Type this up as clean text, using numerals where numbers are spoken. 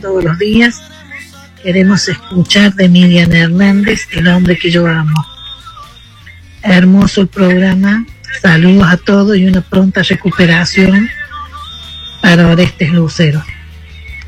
todos los días. Queremos escuchar de Miriam Hernández, El hombre que yo amo. Hermoso el programa. Saludos a todos y una pronta recuperación para Orestes Lucero.